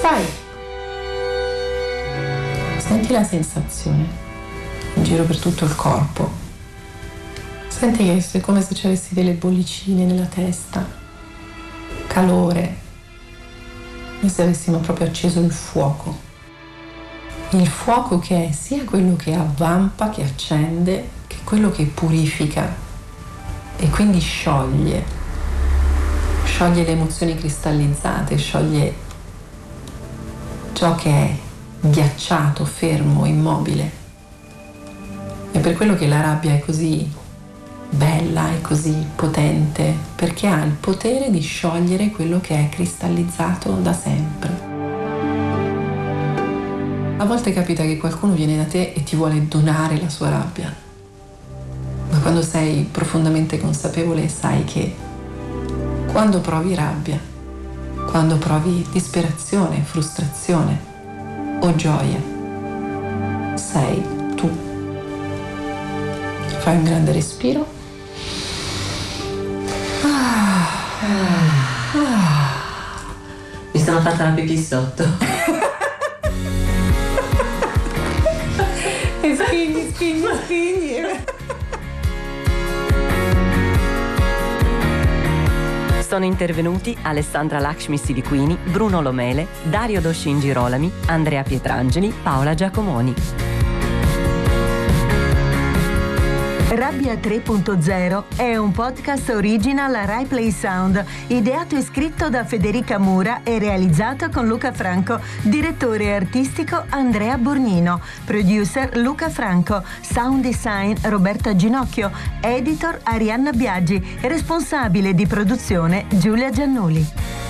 Vai! Senti la sensazione in giro per tutto il corpo. Senti che è come se ci avessi delle bollicine nella testa, calore, come se avessimo proprio acceso il fuoco. Il fuoco che è sia quello che avvampa, che accende, che quello che purifica e quindi scioglie le emozioni cristallizzate, scioglie ciò che è ghiacciato, fermo, immobile. È per quello che la rabbia è così bella e così potente, perché ha il potere di sciogliere quello che è cristallizzato da sempre. A volte capita che qualcuno viene da te e ti vuole donare la sua rabbia, ma quando sei profondamente consapevole sai che quando provi rabbia, quando provi disperazione, frustrazione o gioia, sei tu. Fai un grande respiro. Mi sono fatta la pipì sotto. Spegni. Sono intervenuti Alessandra Lakshmi Siliquini, Bruno Lomele, Dario Doscin Girolami, Andrea Pietrangeli, Paola Giacomoni. Rabbia 3.0 è un podcast original Rai Play Sound, ideato e scritto da Federica Mura e realizzato con Luca Franco, direttore artistico Andrea Borgnino, producer Luca Franco, sound design Roberta Ginocchio, editor Arianna Biaggi, responsabile di produzione Giulia Giannuli.